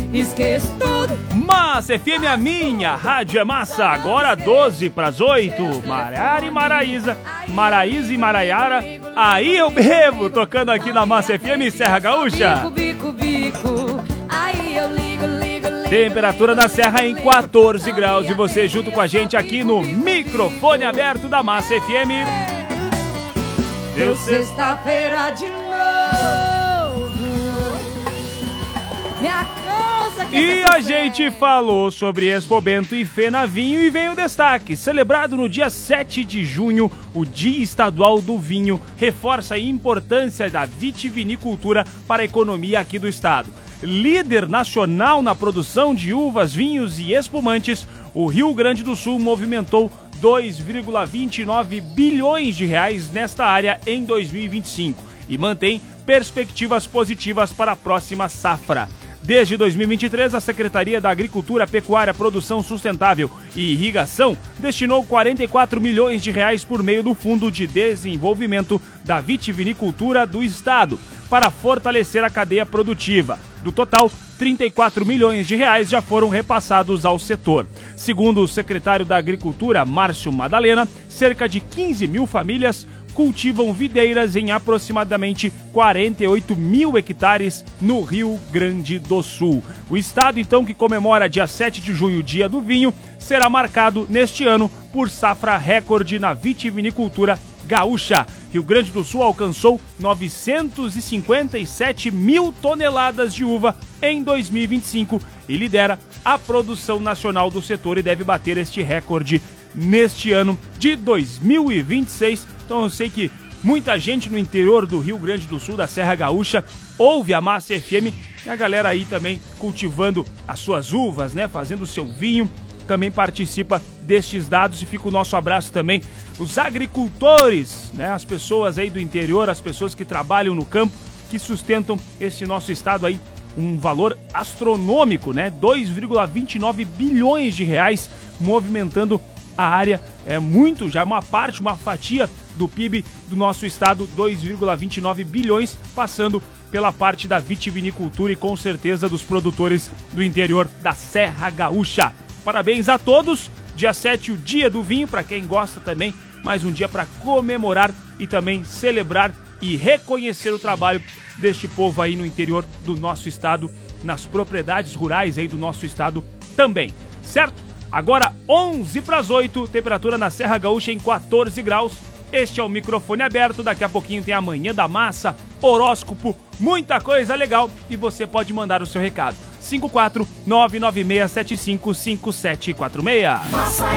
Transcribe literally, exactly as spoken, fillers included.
esqueço tudo. Massa F M, a minha rádio é massa. Agora doze para as oito. Maiara e Maraísa, Maraísa e Maraiara, aí eu bebo, tocando aqui na Massa F M Serra Gaúcha. Bico, bico, bico, aí eu ligo, ligo, ligo. Temperatura na Serra em quatorze graus e você junto com a gente aqui no microfone aberto da Massa F M. Deu sexta-feira de novo. Minha casa que E a gente falou sobre Expo Bento e Fena Vinho e veio o destaque. Celebrado no dia sete de junho, o Dia Estadual do Vinho reforça a importância da vitivinicultura para a economia aqui do estado. Líder nacional na produção de uvas, vinhos e espumantes, o Rio Grande do Sul movimentou dois vírgula vinte e nove bilhões de reais nesta área em dois mil e vinte e cinco e mantém perspectivas positivas para a próxima safra. Desde dois mil e vinte e três, a Secretaria da Agricultura, Pecuária, Produção Sustentável e Irrigação destinou quarenta e quatro milhões de reais por meio do Fundo de Desenvolvimento da Vitivinicultura do Estado para fortalecer a cadeia produtiva. Do total, trinta e quatro milhões de reais já foram repassados ao setor. Segundo o secretário da Agricultura, Márcio Madalena, cerca de quinze mil famílias cultivam videiras em aproximadamente quarenta e oito mil hectares no Rio Grande do Sul. O estado, então, que comemora dia sete de junho, Dia do Vinho, será marcado neste ano por safra recorde na vitivinicultura gaúcha. Rio Grande do Sul alcançou novecentos e cinquenta e sete mil toneladas de uva em dois mil e vinte e cinco e lidera a produção nacional do setor e deve bater este recorde neste ano de dois mil e vinte e seis. Então eu sei que muita gente no interior do Rio Grande do Sul, da Serra Gaúcha, ouve a Massa F M e a galera aí também cultivando as suas uvas, né, fazendo o seu vinho, também participa destes dados e fica o nosso abraço também. Os agricultores, né, as pessoas aí do interior, as pessoas que trabalham no campo, que sustentam este nosso estado aí, um valor astronômico, né, dois vírgula vinte e nove bilhões de reais, movimentando a área, é muito, já uma parte, uma fatia do P I B do nosso estado, dois vírgula vinte e nove bilhões, passando pela parte da vitivinicultura e com certeza dos produtores do interior da Serra Gaúcha. Parabéns a todos, dia sete, o Dia do Vinho, para quem gosta também, mais um dia para comemorar e também celebrar e reconhecer o trabalho deste povo aí no interior do nosso estado, nas propriedades rurais aí do nosso estado também, certo? Agora onze para as oito, temperatura na Serra Gaúcha em quatorze graus. Este é o microfone aberto, daqui a pouquinho tem a Manhã da Massa, horóscopo, muita coisa legal e você pode mandar o seu recado. cinco quatro nove nove seis sete cinco cinco sete quatro seis. Massa